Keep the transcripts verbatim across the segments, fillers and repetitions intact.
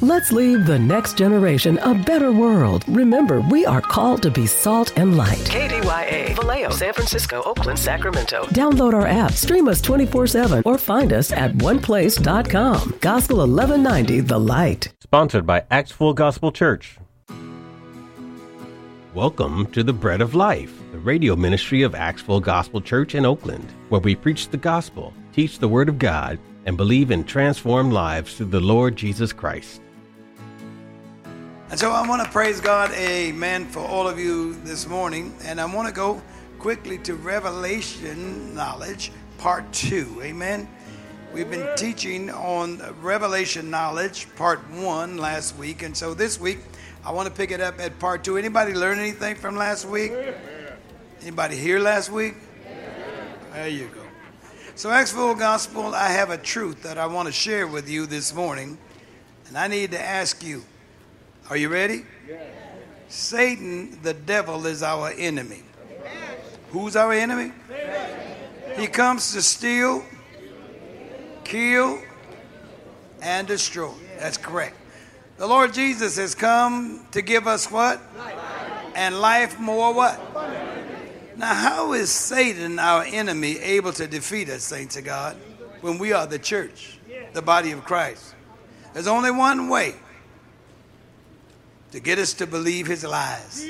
Let's leave the next generation a better world. Remember, we are called to be salt and light. K D Y A, Vallejo, San Francisco, Oakland, Sacramento. Download our app, stream us twenty-four seven, or find us at one place dot com. Gospel eleven ninety, The Light. Sponsored by Acts Full Gospel Church. Welcome to the Bread of Life, the radio ministry of Acts Full Gospel Church in Oakland, where we preach the gospel, teach the Word of God, and believe in transformed lives through the Lord Jesus Christ. And so I want to praise God, amen, for all of you this morning. And I want to go quickly to Revelation knowledge, part two, amen. We've been teaching on Revelation knowledge, part one, last week. And so this week, I want to pick it up at part two. Anybody learn anything from last week? Anybody here last week? There you go. So, Acts Full Gospel, I have a truth that I want to share with you this morning. And I need to ask you, are you ready? Yes. Satan, the devil, is our enemy. Yes. Who's our enemy? Yes. He comes to steal, kill, and destroy. That's correct. The Lord Jesus has come to give us what? Life. And life more what? Now, how is Satan, our enemy, able to defeat us, saints of God, when we are the church, the body of Christ? There's only one way to get us to believe his lies.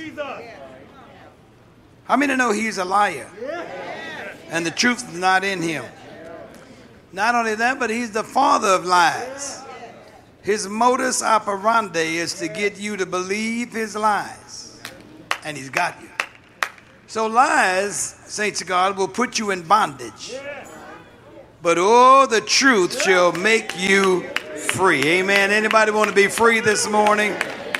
How many know he's a liar? And the truth is not in him. Not only that, but he's the father of lies. His modus operandi is to get you to believe his lies. And he's got you. So lies, saints of God, will put you in bondage. But oh, the truth shall make you free. Amen. Anybody want to be free this morning?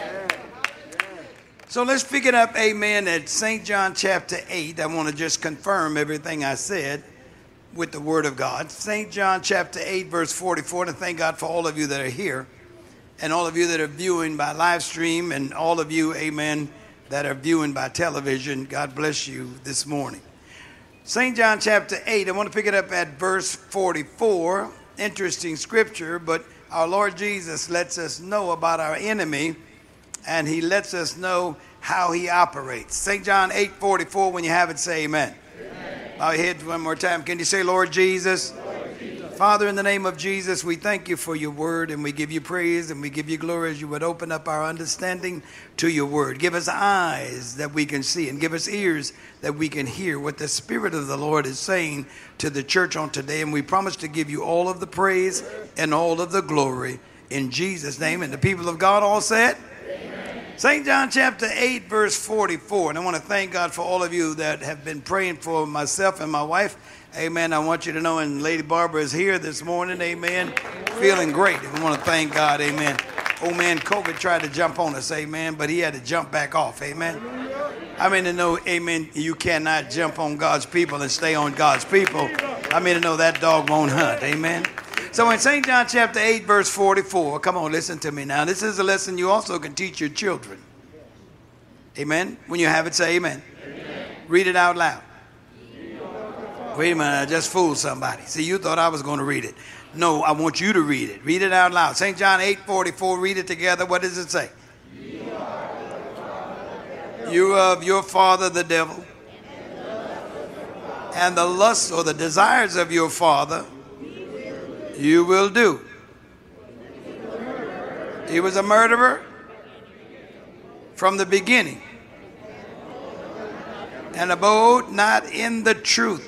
So let's pick it up, amen, at Saint John chapter eight. I want to just confirm everything I said with the word of God. Saint John chapter eight, verse forty-four. And thank God for all of you that are here and all of you that are viewing by live stream and all of you, amen, that are viewing by television. God bless you this morning. Saint John chapter eight, I want to pick it up at verse forty-four. Interesting scripture, but our Lord Jesus lets us know about our enemy, and he lets us know how he operates. Saint John eight forty-four, when you have it, say amen. Amen. Bow your heads one more time. Can you say, Lord Jesus? Lord Jesus. Father, in the name of Jesus, we thank you for your word, and we give you praise, and we give you glory as you would open up our understanding to your word. Give us eyes that we can see, and give us ears that we can hear what the Spirit of the Lord is saying to the church on today. And we promise to give you all of the praise and all of the glory in Jesus' name. And the people of God all said, Saint John chapter eight, verse forty-four. And I want to thank God for all of you that have been praying for myself and my wife. Amen. I want you to know, and Lady Barbara is here this morning. Amen. Feeling great. I want to thank God. Amen. Old man COVID tried to jump on us. Amen. But he had to jump back off. Amen. I mean to know, amen, you cannot jump on God's people and stay on God's people. I mean to know that dog won't hunt. Amen. So in Saint John chapter eight, verse forty-four, come on, listen to me now. This is a lesson you also can teach your children. Amen? When you have it, say amen. Amen. Read it out loud. Wait a minute, I just fooled somebody. See, you thought I was going to read it. No, I want you to read it. Read it out loud. Saint John eight forty-four, read it together. What does it say? You are of your father, the devil, and the lusts or the desires of your father you will do. He was a murderer from the beginning and abode not in the truth,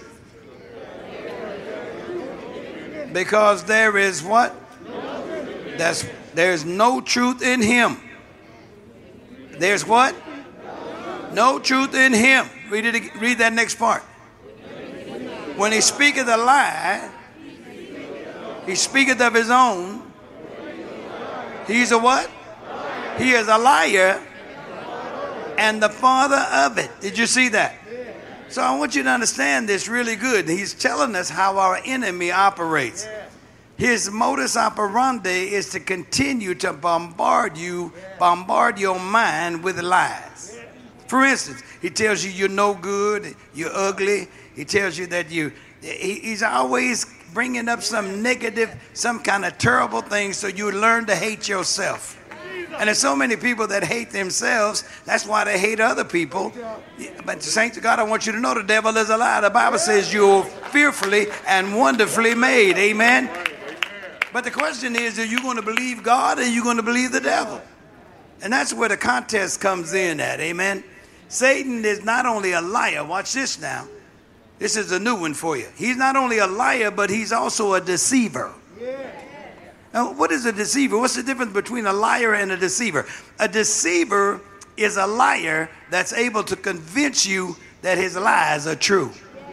because there is what? That's, there's no truth in him. There's what? No truth in him. Read it. Read that next part. When he speaketh a lie, he speaketh of his own. He's a what? He is a liar and the father of it. Did you see that? So I want you to understand this really good. He's telling us how our enemy operates. His modus operandi is to continue to bombard you, bombard your mind with lies. For instance, he tells you you're no good, you're ugly. He tells you that you, he, he's always bringing up some negative, some kind of terrible thing so you learn to hate yourself. And there's so many people that hate themselves. That's why they hate other people. But saints of God, I want you to know the devil is a lie. The Bible says you're fearfully and wonderfully made. Amen. But the question is, are you going to believe God or are you going to believe the devil? And that's where the contest comes in at. Amen. Satan is not only a liar. Watch this now. This is a new one for you. He's not only a liar, but he's also a deceiver. Now, what is a deceiver? What's the difference between a liar and a deceiver? A deceiver is a liar that's able to convince you that his lies are true.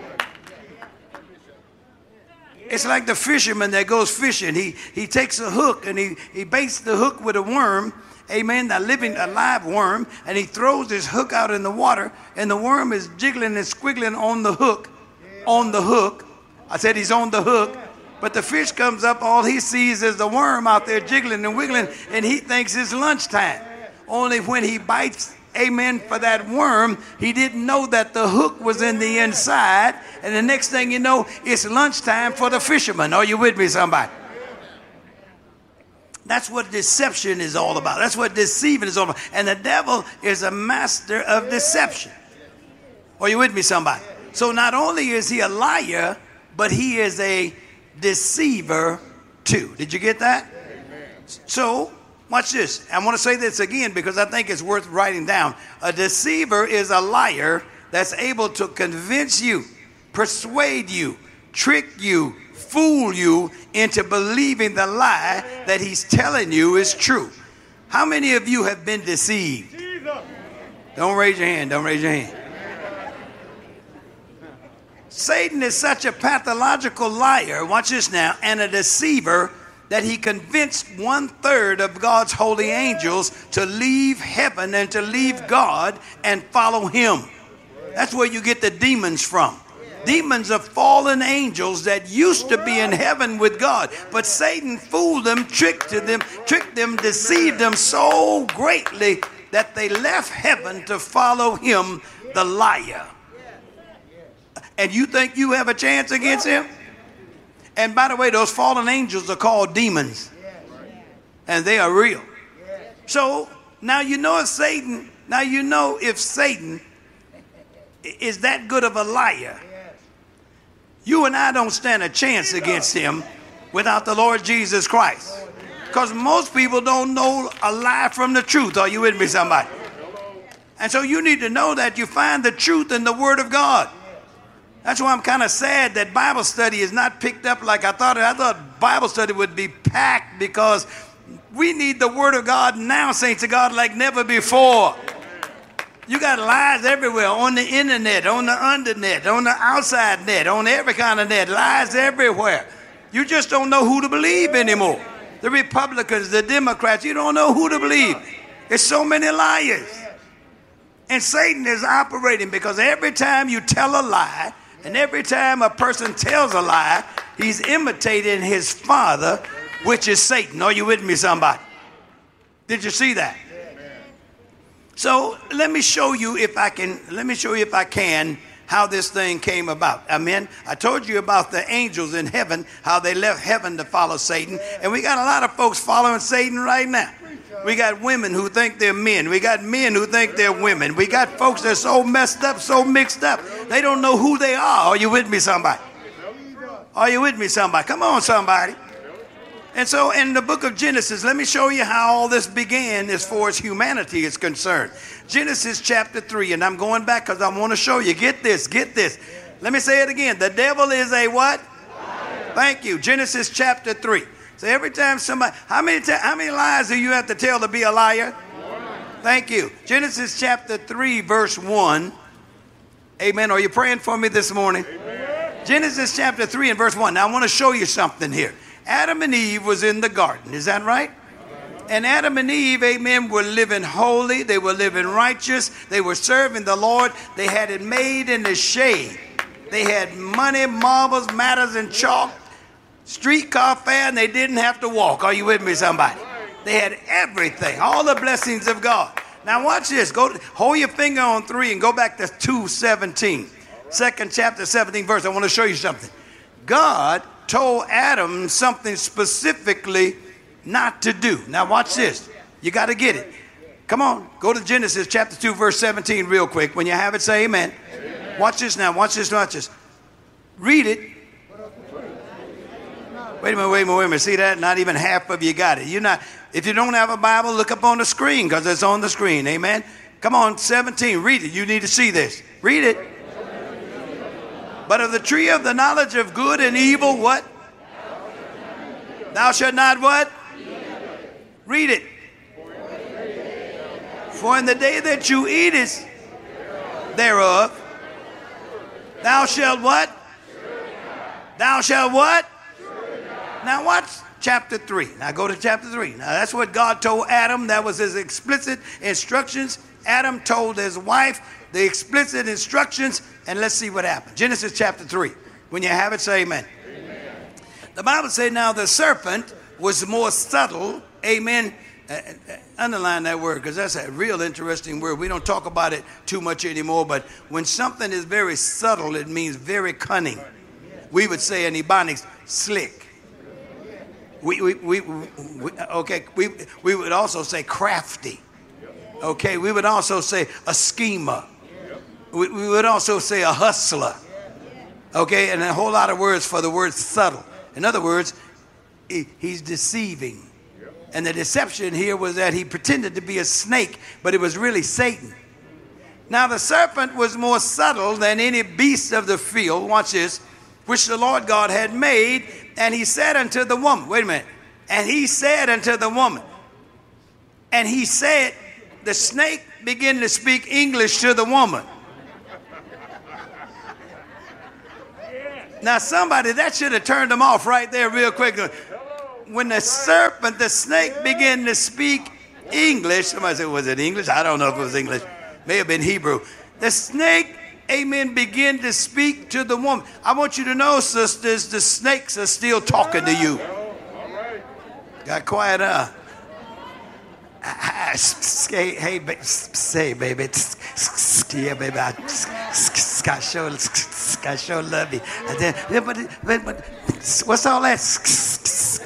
It's like the fisherman that goes fishing. He he takes a hook and he, he baits the hook with a worm, amen, a living, a live worm, and he throws his hook out in the water, and the worm is jiggling and squiggling on the hook, on the hook. I said he's on the hook. But the fish comes up, all he sees is the worm out there jiggling and wiggling, and he thinks it's lunchtime. Only when he bites, amen, for that worm, he didn't know that the hook was in the inside, and the next thing you know, it's lunchtime for the fisherman. Are you with me, somebody? That's what deception is all about. That's what deceiving is all about. And the devil is a master of deception. Are you with me, somebody? So not only is he a liar, but he is a deceiver too. Did you get that? Amen. So watch this. I want to say this again because I think it's worth writing down. A deceiver is a liar that's able to convince you, persuade you, trick you, fool you into believing the lie that he's telling you is true. How many of you have been deceived? Don't raise your hand. Don't raise your hand. Satan is such a pathological liar, watch this now, and a deceiver that he convinced one third of God's holy angels to leave heaven and to leave God and follow him. That's where you get the demons from. Demons are fallen angels that used to be in heaven with God, but Satan fooled them, tricked them, tricked them, deceived them so greatly that they left heaven to follow him, the liar. And you think you have a chance against him? And by the way, those fallen angels are called demons. And they are real. So now you know if Satan, now you know if Satan is that good of a liar. You and I don't stand a chance against him without the Lord Jesus Christ. Because most people don't know a lie from the truth. Are you with me, somebody? And so you need to know that you find the truth in the Word of God. That's why I'm kind of sad that Bible study is not picked up like I thought. I thought Bible study would be packed because we need the Word of God now, saints of God, like never before. You got lies everywhere, on the internet, on the undernet, on the outside net, on every kind of net, lies everywhere. You just don't know who to believe anymore. The Republicans, the Democrats, you don't know who to believe. There's so many liars. And Satan is operating because every time you tell a lie, and every time a person tells a lie, he's imitating his father, which is Satan. Are you with me, somebody? Did you see that? So let me show you if I can, let me show you if I can, how this thing came about. Amen. I told you about the angels in heaven, how they left heaven to follow Satan. And we got a lot of folks following Satan right now. We got women who think they're men. We got men who think they're women. We got folks that are so messed up, so mixed up. They don't know who they are. Are you with me, somebody? Are you with me, somebody? Come on, somebody. And so in the book of Genesis, let me show you how all this began as far as humanity is concerned. Genesis chapter three, and I'm going back because I want to show you. Get this, get this. Let me say it again. The devil is a what? Liar. Thank you. Genesis chapter three. So every time somebody, how many ta- how many lies do you have to tell to be a liar? One. Thank you. Genesis chapter three, verse one. Amen. Are you praying for me this morning? Amen. Genesis chapter three and verse one. Now I want to show you something here. Adam and Eve was in the garden. Is that right? And Adam and Eve, amen, were living holy. They were living righteous. They were serving the Lord. They had it made in the shade. They had money, marbles, matters, and chalk. Streetcar fare, and they didn't have to walk. Are you with me, somebody? They had everything, all the blessings of God. Now watch this. Go hold your finger on three and go back to two seventeen. Second chapter, seventeen verse. I want to show you something. God told Adam something specifically not to do. Now watch this. You got to get it. Come on. Go to Genesis chapter two, verse seventeen real quick. When you have it, say amen. Amen. Watch this now. Watch this. Watch this. Read it. Wait a minute, wait a minute, wait a minute. See that? Not even half of you got it. You're not. If you don't have a Bible, look up on the screen because it's on the screen. Amen. Come on, seventeen. Read it. You need to see this. Read it. But of the tree of the knowledge of good and evil, what? Thou shalt not what? Read it. For in the day that you eatest thereof, thou shalt what? Thou shalt what? Now watch chapter three. Now go to chapter three. Now that's what God told Adam. That was his explicit instructions. Adam told his wife the explicit instructions, and let's see what happened. Genesis chapter three. When you have it, say amen. Amen. The Bible says, now the serpent was more subtle. Amen. Uh, uh, underline that word because that's a real interesting word. We don't talk about it too much anymore, but when something is very subtle, it means very cunning. We would say in Ebonics, slick. We, we, we, we, okay, we, we would also say crafty. Okay, we would also say a schemer. We, we would also say a hustler. Okay, and a whole lot of words for the word subtle. In other words, he, he's deceiving. And the deception here was that he pretended to be a snake, but it was really Satan. Now the serpent was more subtle than any beast of the field, watch this, which the Lord God had made. And he said unto the woman, wait a minute. And he said unto the woman, and he said, the snake began to speak English to the woman. Now somebody, that should have turned them off right there real quick. When the serpent, the snake began to speak English, somebody said, was it English? I don't know if it was English. May have been Hebrew. The snake, amen, began to speak to the woman. I want you to know, sisters, the snakes are still talking to you. Got quiet, huh? Hey, hey, say, baby, yeah, baby, I sure, I sure love you. But, but, but, what's all that?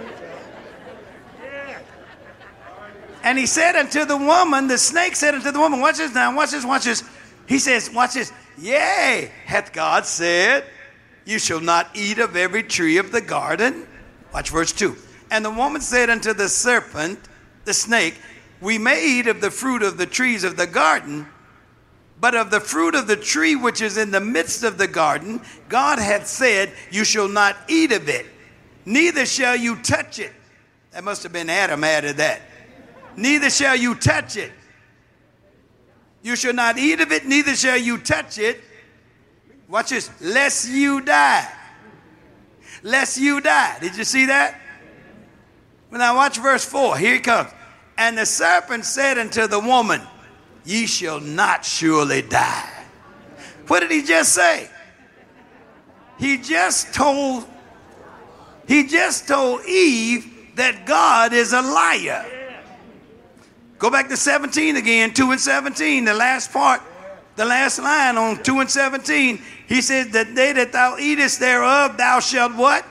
And he said unto the woman, the snake said unto the woman, watch this now, watch this, watch this. He says, watch this. Yea, hath God said, you shall not eat of every tree of the garden. Watch verse two. And the woman said unto the serpent, the snake, we may eat of the fruit of the trees of the garden, but of the fruit of the tree which is in the midst of the garden, God hath said, you shall not eat of it, neither shall you touch it. That must have been Adam added that. Neither shall you touch it. You shall not eat of it, neither shall you touch it. Watch this. Lest you die. Lest you die. Did you see that? Well, now watch verse four. Here it comes. And the serpent said unto the woman, ye shall not surely die. What did he just say? He just told, he just told Eve that God is a liar. Go back to seventeen again, two and seventeen, the last part, the last line on two and seventeen. He says, the day that thou eatest thereof, thou shalt what?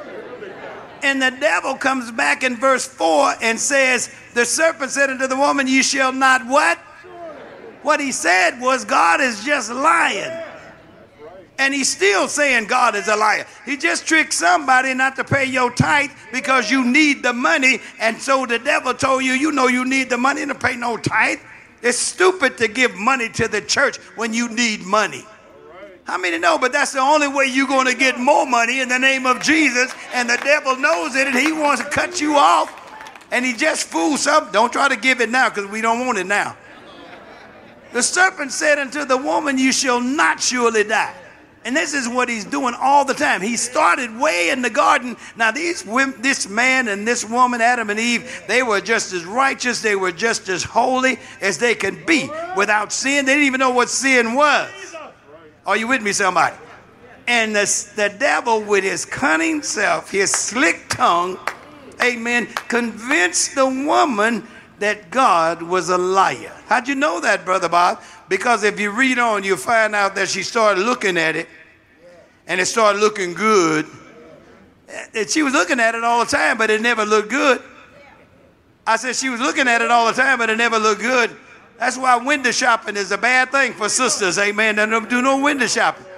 And the devil comes back in verse four and says, the serpent said unto the woman, ye shall not what? What he said was God is just lying. And he's still saying God is a liar. He just tricked somebody not to pay your tithe because you need the money. And so the devil told you, you know you need the money to pay no tithe. It's stupid to give money to the church when you need money. How many know? But that's the only way you're going to get more money in the name of Jesus. And the devil knows it and he wants to cut you off. And he just fools some. Don't try to give it now because we don't want it now. The serpent said unto the woman, you shall not surely die. And this is what he's doing all the time. He started way in the garden. Now, these women, this man and this woman, Adam and Eve, they were just as righteous. They were just as holy as they could be without sin. They didn't even know what sin was. Are you with me, somebody? And the, the devil, with his cunning self, his slick tongue, amen, convinced the woman that God was a liar. How'd you know that, Brother Bob? Because if you read on, you'll find out that she started looking at it, and it started looking good, And she was looking at it all the time, but it never looked good. I said she was looking at it all the time, but it never looked good. That's why window shopping is a bad thing for sisters, amen. They don't do no window shopping.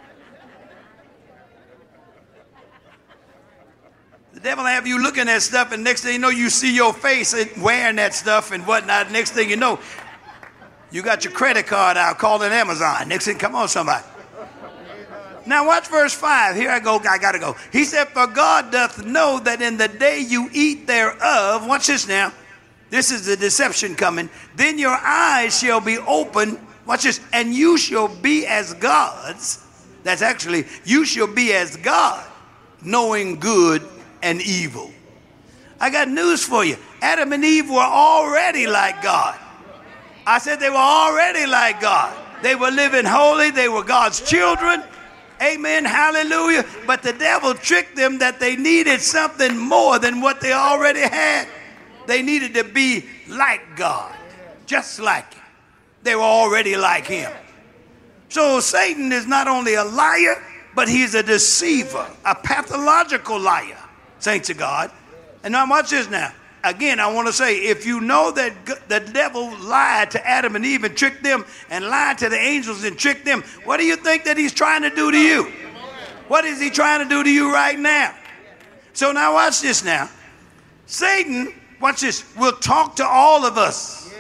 The devil have you looking at stuff, and next thing you know, you see your face wearing that stuff and whatnot. Next thing you know, you got your credit card out calling Amazon. Next thing, come on, somebody. Now watch verse five. Here I go. I got to go. He said, for God doth know that in the day you eat thereof, watch this now. This is the deception coming. Then your eyes shall be open. Watch this. And you shall be as gods. That's actually, you shall be as God, knowing good and evil. I got news for you. Adam and Eve were already like God. I said they were already like God. They were living holy. They were God's children. Amen. Hallelujah. But the devil tricked them that they needed something more than what they already had. They needed to be like God, just like him. They were already like him. So Satan is not only a liar, but he's a deceiver, a pathological liar, saints of God. And now watch this now. Again, I want to say, if you know that the devil lied to Adam and Eve and tricked them and lied to the angels and tricked them, what do you think that he's trying to do to you? What is he trying to do to you right now? So now watch this now. Satan, watch this, will talk to all of us.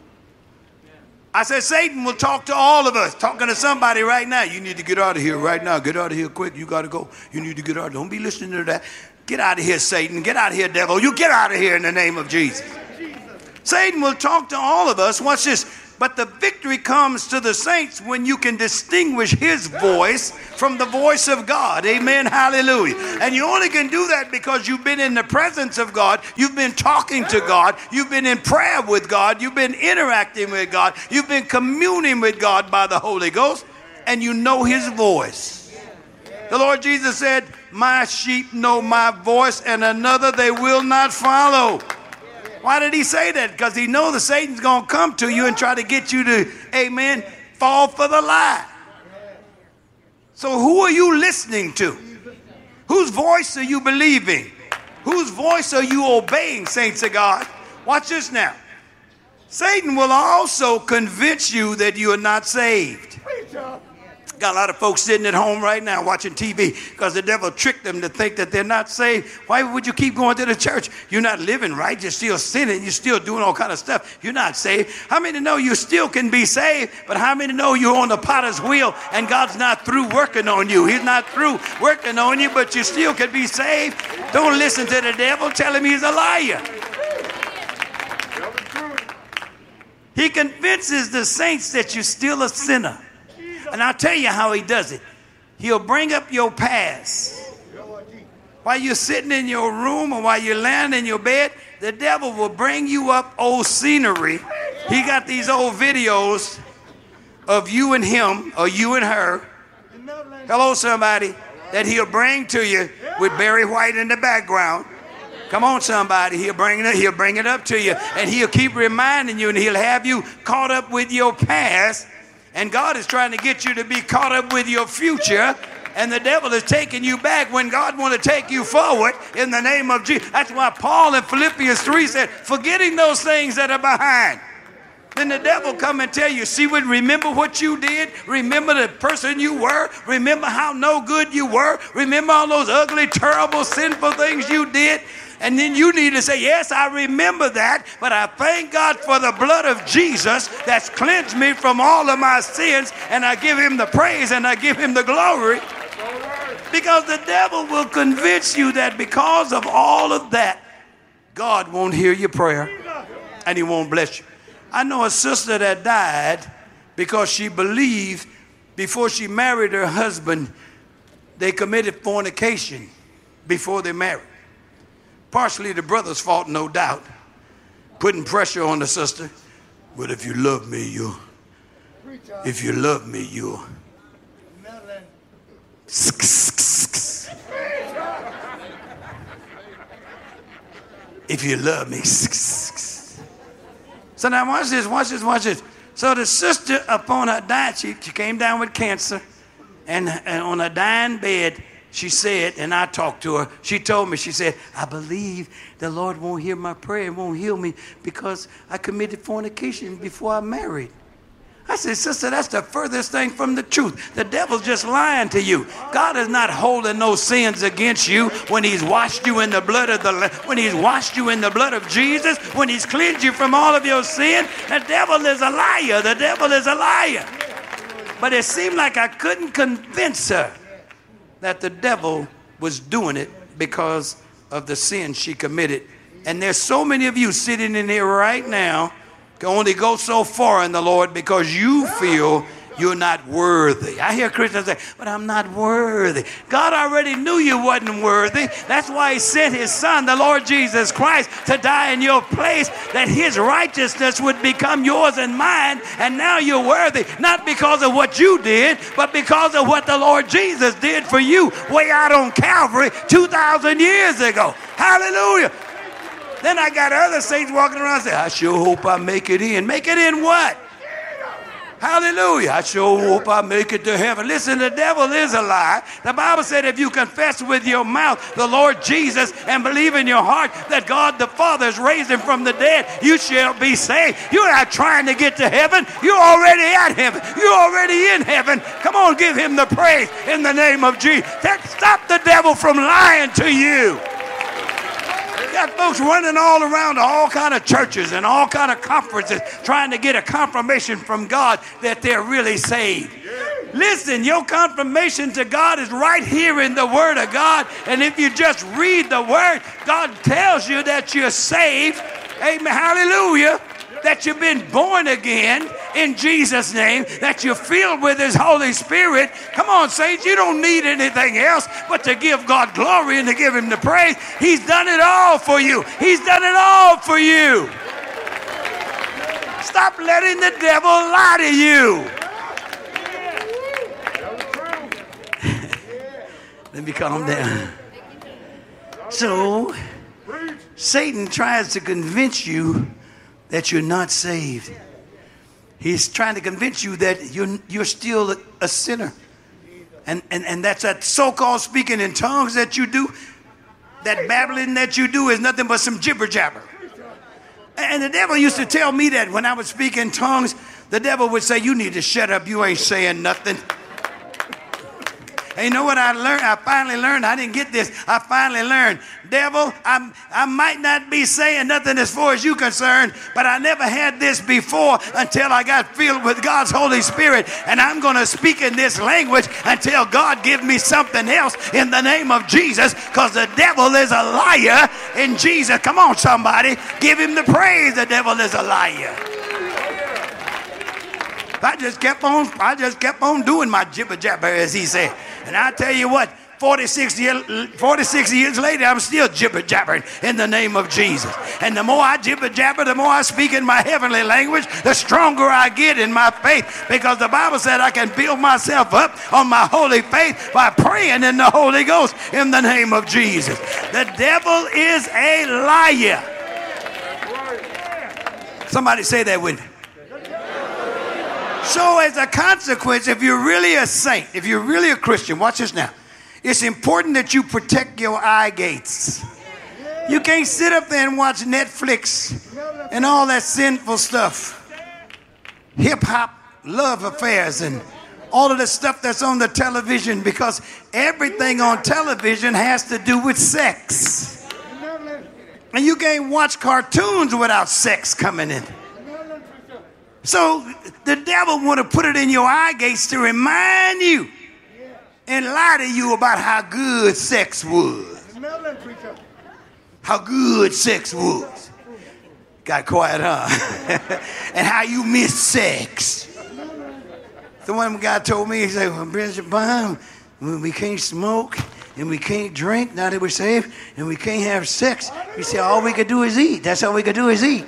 I said Satan will talk to all of us. Talking to somebody right now. You need to get out of here right now. Get out of here quick. You got to go. You need to get out. Don't be listening to that. Get out of here, Satan. Get out of here, devil. You get out of here in the name of Jesus. Satan will talk to all of us. Watch this. But the victory comes to the saints when you can distinguish his voice from the voice of God. Amen. Hallelujah. And you only can do that because you've been in the presence of God. You've been talking to God. You've been in prayer with God. You've been interacting with God. You've been communing with God by the Holy Ghost. And you know his voice. The Lord Jesus said, my sheep know my voice, and another they will not follow. Why did he say that? Because he knows that Satan's going to come to you and try to get you to, amen, fall for the lie. So who are you listening to? Whose voice are you believing? Whose voice are you obeying, saints of God? Watch this now. Satan will also convince you that you are not saved. Got a lot of folks sitting at home right now watching T V because the devil tricked them to think that they're not saved. Why would you keep going to the church? You're not living right. You're still sinning. You're still doing all kind of stuff. You're not saved. How many know you still can be saved? But how many know you're on the potter's wheel and God's not through working on you? He's not through working on you, but you still can be saved. Don't listen to the devil. Tell him he's a liar. He convinces the saints that you're still a sinner. And I'll tell you how he does it. He'll bring up your past. While you're sitting in your room or while you're laying in your bed, the devil will bring you up old scenery. He got these old videos of you and him or you and her. Hello, somebody. That he'll bring to you with Barry White in the background. Come on, somebody. He'll bring it, he'll bring it up to you. And he'll keep reminding you, and he'll have you caught up with your past. And God is trying to get you to be caught up with your future. And the devil is taking you back when God wants to take you forward in the name of Jesus. That's why Paul in Philippians three said, forgetting those things that are behind. Then the devil come and tell you, see what, remember what you did? Remember the person you were? Remember how no good you were? Remember all those ugly, terrible, sinful things you did? And then you need to say, yes, I remember that, but I thank God for the blood of Jesus that's cleansed me from all of my sins, and I give him the praise and I give him the glory. Because the devil will convince you that because of all of that, God won't hear your prayer and he won't bless you. I know a sister that died because she believed before she married her husband, they committed fornication before they married. Partially the brother's fault, no doubt, putting pressure on the sister. But if you love me, you, if you love me, you. If you love me. So now watch this, watch this, watch this. So the sister, upon her dying, she, she came down with cancer, and, and on her dying bed, she said, and I talked to her, she told me, she said, I believe the Lord won't hear my prayer and won't heal me because I committed fornication before I married. I said, sister, that's the furthest thing from the truth. The devil's just lying to you. God is not holding no sins against you when he's washed you in the blood of the, when he's washed you in the blood of Jesus, when he's cleansed you from all of your sin. The devil is a liar. The devil is a liar. But it seemed like I couldn't convince her that the devil was doing it because of the sin she committed. And there's so many of you sitting in here right now can only go so far in the Lord because you feel you're not worthy. I hear Christians say, but I'm not worthy. God already knew you wasn't worthy. That's why he sent his son, the Lord Jesus Christ, to die in your place, that his righteousness would become yours and mine. And now you're worthy, not because of what you did, but because of what the Lord Jesus did for you way out on Calvary two thousand years ago. Hallelujah. Then I got other saints walking around and say, I sure hope I make it in. Make it in what? Hallelujah. I sure hope I make it to heaven. Listen, the devil is a lie. The Bible said if you confess with your mouth the Lord Jesus and believe in your heart that God the Father has raised him from the dead, you shall be saved. You're not trying to get to heaven. You're already at heaven. You're already in heaven. Come on, give him the praise in the name of Jesus. Stop the devil from lying to you. Got folks running all around to all kind of churches and all kind of conferences trying to get a confirmation from God that they're really saved. Listen, your confirmation to God is right here in the Word of God. And if you just read the Word, God tells you that you're saved. Amen. Hallelujah. That you've been born again in Jesus' name, that you're filled with his Holy Spirit. Come on, saints, you don't need anything else but to give God glory and to give him the praise. He's done it all for you. He's done it all for you. Stop letting the devil lie to you. Let me calm down. So, Satan tries to convince you that you're not saved. He's trying to convince you that you're, you're still a sinner. And, and, and that's that so-called speaking in tongues that you do, that babbling that you do is nothing but some jibber-jabber. And the devil used to tell me that when I would speak in tongues, the devil would say, you need to shut up, you ain't saying nothing. And you know what I learned? I finally learned. I didn't get this. I finally learned. Devil, I'm, I might not be saying nothing as far as you concerned, but I never had this before until I got filled with God's Holy Spirit. And I'm going to speak in this language until God gives me something else in the name of Jesus, because the devil is a liar in Jesus. Come on, somebody. Give him the praise. The devil is a liar. I just kept on, I just kept on doing my jibber jabber, as he said. And I tell you what, forty-six years, forty-six years later, I'm still jibber jabbering in the name of Jesus. And the more I jibber jabber, the more I speak in my heavenly language, the stronger I get in my faith. Because the Bible said I can build myself up on my holy faith by praying in the Holy Ghost in the name of Jesus. The devil is a liar. Somebody say that with me. So as a consequence, if you're really a saint, if you're really a Christian, watch this now. It's important that you protect your eye gates. You can't sit up there and watch Netflix and all that sinful stuff. Hip-hop, love affairs, and all of the stuff that's on the television, because everything on television has to do with sex. And you can't watch cartoons without sex coming in. So the devil want to put it in your eye gates to remind you and lie to you about how good sex was. How good sex was. Got quiet, huh? And how you miss sex. The one guy told me, he said, well, Bishop Baum, we can't smoke and we can't drink now that we're saved, and we can't have sex. He said, all we could do is eat. That's all we could do is eat.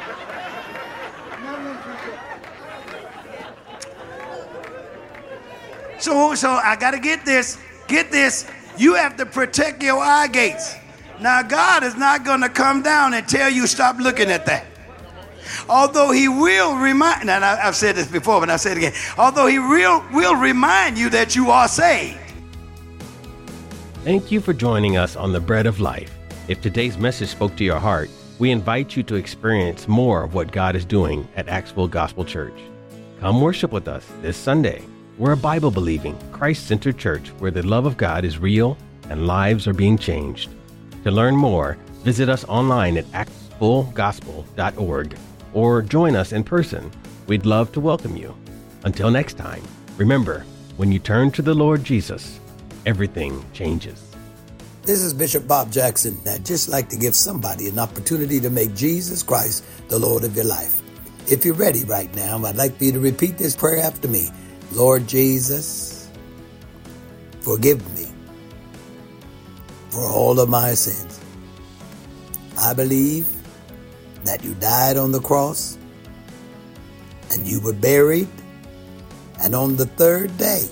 So, so I got to get this, get this. You have to protect your eye gates. Now, God is not going to come down and tell you stop looking at that. Although he will remind, and I, I've said this before, but I'll say it again. Although he will, will remind you that you are saved. Thank you for joining us on the Bread of Life. If today's message spoke to your heart, we invite you to experience more of what God is doing at Axville Gospel Church. Come worship with us this Sunday. We're a Bible-believing, Christ-centered church where the love of God is real and lives are being changed. To learn more, visit us online at axville gospel dot org or join us in person. We'd love to welcome you. Until next time, remember, when you turn to the Lord Jesus, everything changes. This is Bishop Bob Jackson. I'd just like to give somebody an opportunity to make Jesus Christ the Lord of your life. If you're ready right now, I'd like for you to repeat this prayer after me. Lord Jesus, forgive me for all of my sins. I believe that you died on the cross and you were buried, and on the third day,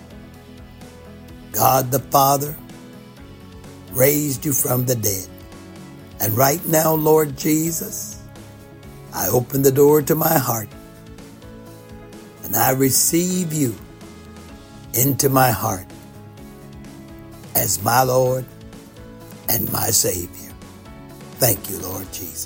God the Father raised you from the dead. And right now, Lord Jesus, I open the door to my heart and I receive you into my heart as my Lord and my Savior. Thank you, Lord Jesus.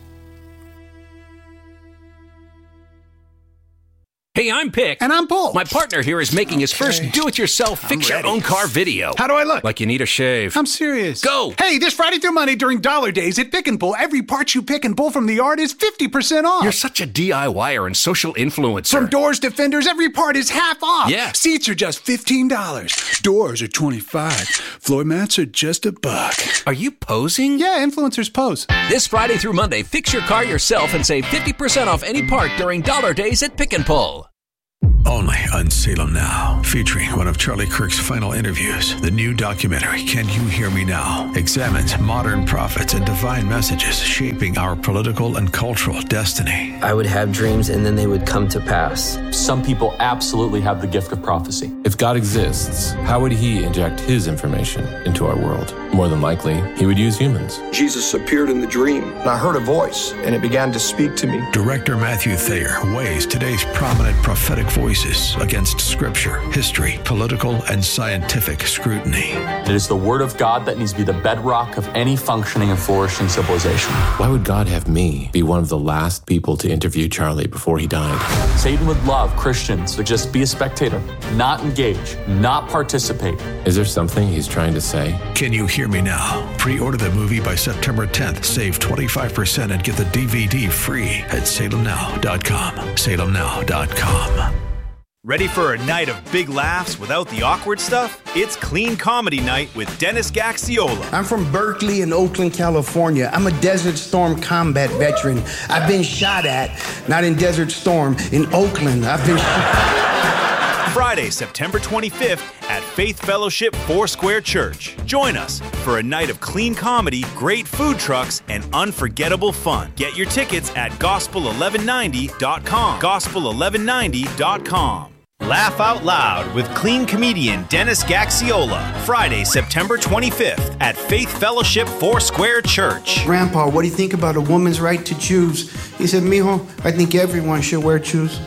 Hey, I'm Pick. And I'm Paul. My partner here is making his first do-it-yourself fix-your-own-car video. How do I look? Like you need a shave. I'm serious. Go! Hey, this Friday through Monday during Dollar Days at Pick and Pull, every part you pick and pull from the yard is fifty percent off. You're such a DIYer and social influencer. From doors to fenders, every part is half off. Yeah. Seats are just fifteen dollars. Doors are twenty-five dollars. Floor mats are just a buck. Are you posing? Yeah, influencers pose. This Friday through Monday, fix your car yourself and save fifty percent off any part during Dollar Days at Pick and Pull. Only on Salem Now, featuring one of Charlie Kirk's final interviews. The new documentary, Can You Hear Me Now?, examines modern prophets and divine messages shaping our political and cultural destiny. I would have dreams and then they would come to pass. Some people absolutely have the gift of prophecy. If God exists, how would he inject his information into our world? More than likely, he would use humans. Jesus appeared in the dream, and I heard a voice, and it began to speak to me. Director Matthew Thayer weighs today's prominent prophetic voices against scripture, history, political, and scientific scrutiny. It is the word of God that needs to be the bedrock of any functioning and flourishing civilization. Why would God have me be one of the last people to interview Charlie before he died? Satan would love Christians to just be a spectator, not engage, not participate. Is there something he's trying to say? Can You Hear Me Now? Pre-order the movie by September tenth. Save twenty-five percent and get the D V D free at salem now dot com. salem now dot com. Ready for a night of big laughs without the awkward stuff? It's Clean Comedy Night with Dennis Gaxiola. I'm from Berkeley and Oakland, California. I'm a Desert Storm combat veteran. I've been shot at, not in Desert Storm, in Oakland. I've been shot. Friday, September twenty-fifth at Faith Fellowship Foursquare Church. Join us for a night of clean comedy, great food trucks, and unforgettable fun. Get your tickets at gospel eleven ninety dot com. gospel eleven ninety dot com. Laugh out loud with clean comedian Dennis Gaxiola. Friday, September twenty-fifth at Faith Fellowship Foursquare Church. Grandpa, what do you think about a woman's right to choose? He said, mijo, I think everyone should wear shoes.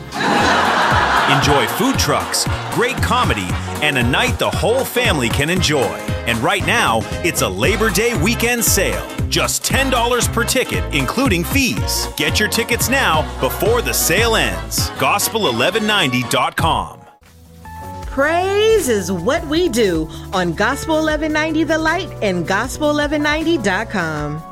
Enjoy food trucks, great comedy, and a night the whole family can enjoy. And right now, it's a Labor Day weekend sale. Just ten dollars per ticket, including fees. Get your tickets now before the sale ends. gospel eleven ninety dot com. Praise is what we do on Gospel eleven ninety The Light and gospel eleven ninety dot com.